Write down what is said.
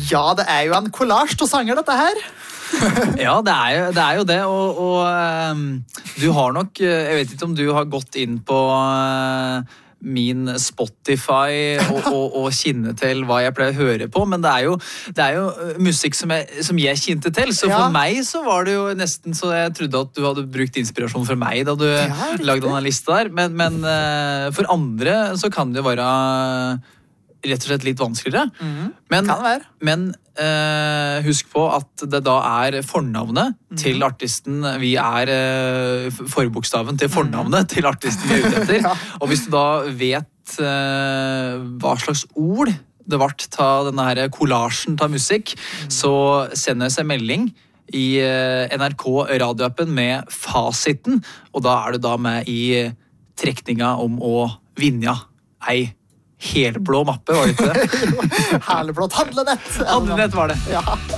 Ja, det er jo en collage til sanger, dette her. Ja, det er jo det, og du har nok, jeg vet ikke om du har gått inn på min Spotify og kjenne til hva jeg pleier å høre på, men det er jo musikk som jeg kjente til, så for meg så var det jo nesten så jeg trodde at du hadde brukt inspirasjon fra meg da du lagde denne lista der, men for andre så kan det jo være rett og slett litt vanskeligere. Men husk på at det da er fornavnet til artisten vi forbokstaven til fornavnet til artisten vi ute etter. Og hvis du da vet hva slags ord det ble til denne her kollasjen til musikk, så send oss en melding i NRK radioappen med fasiten, og da er du da med i trekninga om å vinne ei helblå mappe, var det ikke det? Helblått handlenett. Handlenett var det. Ja.